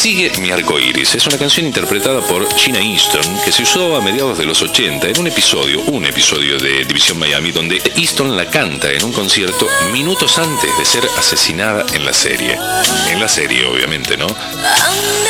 Sigue mi arco iris. Es una canción interpretada por Gina Easton que se usó a mediados de los 80 en un episodio de División Miami, donde Easton la canta en un concierto minutos antes de ser asesinada en la serie. En la serie, obviamente, ¿no?